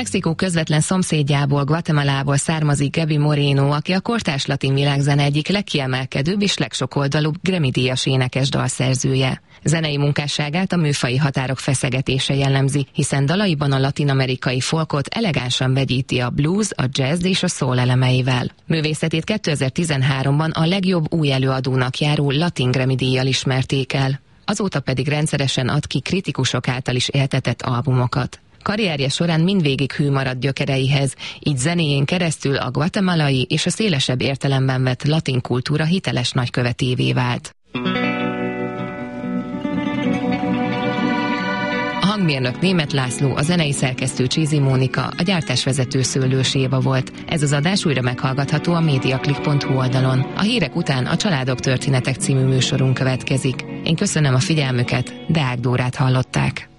Mexikó közvetlen szomszédjából, Guatemalából származik Gaby Moreno, aki a kortárs latin világzene egyik legkiemelkedőbb és legsokoldalúbb Grammy-díjas énekes dalszerzője. Zenei munkásságát a műfaji határok feszegetése jellemzi, hiszen dalaiban a latin-amerikai folkot elegánsan vegyíti a blues, a jazz és a soul elemeivel. Művészetét 2013-ban a legjobb új előadónak járó Latin Grammy-díjjal ismerték el. Azóta pedig rendszeresen ad ki kritikusok által is éltetett albumokat. Karrierje során mindvégig hű maradt gyökereihez, így zenéjén keresztül a guatemalai és a szélesebb értelemben vett latin kultúra hiteles nagykövetévé vált. A hangmérnök Németh László, a zenei szerkesztő Csizi Mónika, a gyártásvezető Szőlős Éva volt. Ez az adás újra meghallgatható a mediaclick.hu oldalon. A hírek után a Családok történetek című műsorunk következik. Én köszönöm a figyelmüket, Deák Dórát hallották.